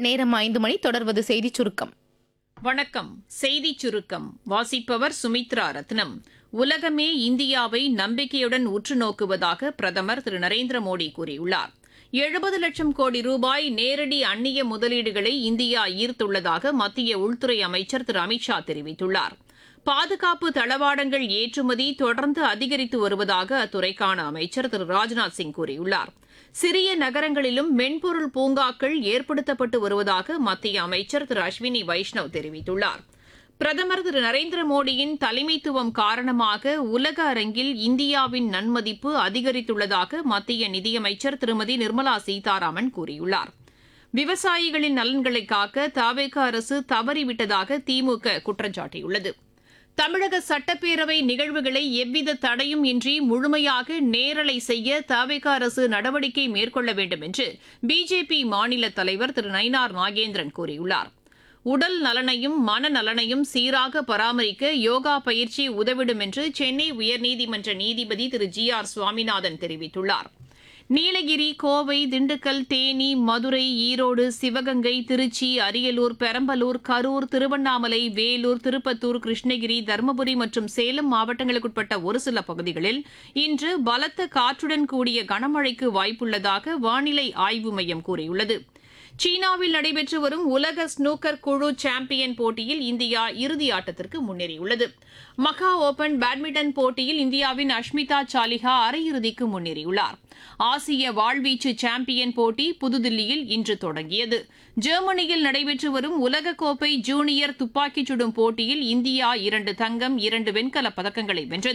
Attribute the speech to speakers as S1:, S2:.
S1: நேரம் 5 மணி. தொடர்வது செய்திச் சுருக்கம்.
S2: வணக்கம். செய்திச் சுருக்கம் வாசிப்பவர் சுமித்ரா ரத்னம். உலகமே இந்தியாவை நம்பிக்கையுடன் உற்று நோக்குவதாக பிரதமர் திரு நரேந்திர மோடி கூறியுள்ளார். 70 லட்சம் கோடி ரூபாய் நேரடி அந்நிய முதலீடுகளை இந்தியா ஈர்த்துள்ளதாக மத்திய உள்துறை அமைச்சர் திரு அமித் ஷா தெரிவித்துள்ளார். பாதுகாப்பு தளவாடங்கள் ஏற்றுமதி தொடர்ந்து அதிகரித்து வருவதாக அத்துறைக்கான அமைச்சர் திரு ராஜ்நாத் சிங் கூறியுள்ளார். சிறிய நகரங்களிலும் மென்பொருள் பூங்காக்கள் ஏற்படுத்தப்பட்டு வருவதாக மத்திய அமைச்சர் திரு அஸ்வினி வைஷ்ணவ் தெரிவித்துள்ளார். பிரதமர் திரு நரேந்திர மோடியின் தலைமைத்துவம் காரணமாக உலக அரங்கில் இந்தியாவின் நன்மதிப்பு அதிகரித்துள்ளதாக மத்திய நிதியமைச்சர் திருமதி நிர்மலா சீதாராமன் கூறியுள்ளார். விவசாயிகளின் நலன்களை காக்க தவேக அரசு தவறிவிட்டதாக திமுக குற்றம் சாட்டியுள்ளது. தமிழக சட்டப்பேரவை நிகழ்வுகளை எவ்வித தடையும் இன்றி முழுமையாக நேரலை செய்ய தவேக அரசு நடவடிக்கை மேற்கொள்ள வேண்டும் என்று பிஜேபி மாநில தலைவர் திரு நயினார் நாகேந்திரன் கூறியுள்ளார். உடல் நலனையும் மனநலனையும் சீராக பராமரிக்க யோகா பயிற்சி உதவிடும் என்று சென்னை உயர்நீதிமன்ற நீதிபதி திரு ஜி ஆர் சுவாமிநாதன் தெரிவித்துள்ளார். நீலகிரி, கோவை, திண்டுக்கல், தேனி, மதுரை, ஈரோடு, சிவகங்கை, திருச்சி, அரியலூர், பெரம்பலூர், கரூர், திருவண்ணாமலை, வேலூர், திருப்பத்தூர், கிருஷ்ணகிரி, தருமபுரி மற்றும் சேலம் மாவட்டங்களுக்குட்பட்ட ஒரு சில பகுதிகளில் இன்று பலத்த காற்றுடன் கூடிய கனமழைக்கு வாய்ப்புள்ளதாக வானிலை ஆய்வு மையம் கூறியுள்ளது. சீனாவில் நடைபெற்று வரும் உலக ஸ்னூக்கர் குழு சாம்பியன் போட்டியில் இந்தியா இறுதி ஆட்டத்திற்கு முன்னேறியுள்ளது. மகா ஓபன் பேட்மிண்டன் போட்டியில் இந்தியாவின் அஷ்மிதா சாலிஹா அரையிறுதிக்கு முன்னேறியுள்ளார். ஆசிய வாழ்வீச்சு சாம்பியன் போட்டி புதுதில்லியில் இன்று தொடங்கியது. ஜெர்மனியில் நடைபெற்று வரும் உலகக்கோப்பை ஜூனியர் துப்பாக்கிச் சுடும் போட்டியில் இந்தியா 2 தங்கம் 2 வெண்கலப் பதக்கங்களை வென்றது.